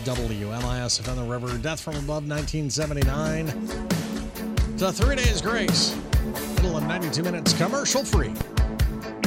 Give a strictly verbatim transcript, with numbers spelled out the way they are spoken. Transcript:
W L I S F on the River. Death from Above, nineteen seventy-nine. To Three Days Grace. Middle of ninety-two minutes, commercial free.